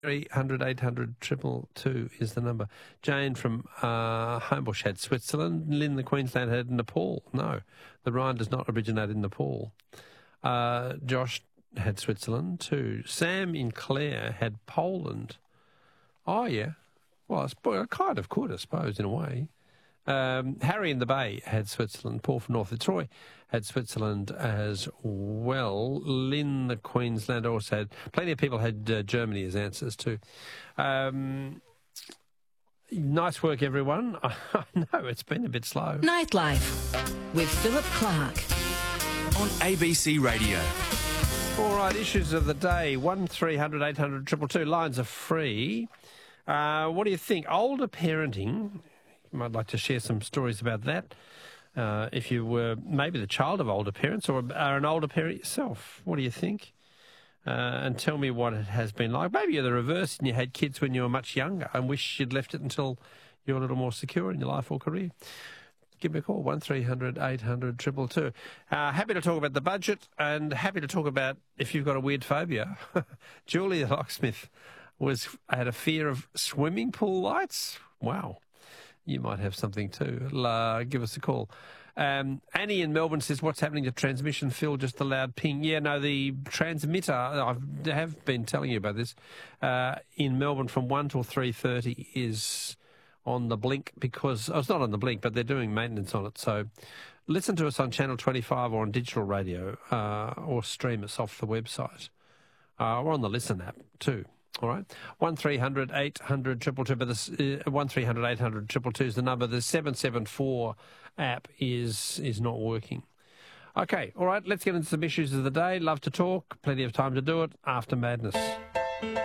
300 800 222 is the number. Jane from Homebush had Switzerland. Lynn, the Queensland, had Nepal. No, the Rhine does not originate in Nepal. Josh had Switzerland too. Sam in Clare had Poland. Oh, yeah. Well, I kind of could, I suppose, in a way. Harry in the Bay had Switzerland. Paul from North Fitzroy had Switzerland as well. Lynn, the Queensland, also had... Plenty of people had Germany as answers too. Nice work, everyone. I know, it's been a bit slow. Nightlife with Philip Clark on ABC Radio. All right, issues of the day. 1300 800 222. Lines are free. What do you think? Older parenting... You might like to share some stories about that. If you were maybe the child of older parents or are an older parent yourself, what do you think? And tell me what it has been like. Maybe you're the reverse and you had kids when you were much younger and wish you'd left it until you're a little more secure in your life or career. Give me a call, 1300 800 222. Happy to talk about the budget and happy to talk about if you've got a weird phobia. Julie the locksmith had a fear of swimming pool lights. Wow. You might have something too. Give us a call. Annie in Melbourne says, what's happening to transmission? Phil, just a loud ping. Yeah, no, the transmitter, I have been telling you about this, in Melbourne from 1 till 3:30 is on the blink because, it's not on the blink, but they're doing maintenance on it. So listen to us on Channel 25 or on digital radio or stream us off the website. We're on the Listen app too. All right, 1300 800 222, but this 1300 800 222 is the number. The 774 app is not working. Okay, all right, let's get into some issues of the day. Love to talk, plenty of time to do it after Madness.